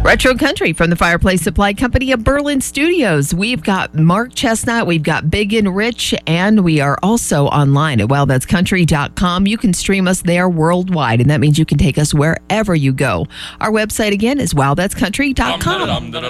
Retro Country from the Fireplace Supply Company of Berlin Studios. We've got Mark Chestnut, we've got Big and Rich, and we are also online at wildthat'scountry.com. You can stream us there worldwide, and that means you can take us wherever you go. Our website again is wildthat'scountry.com.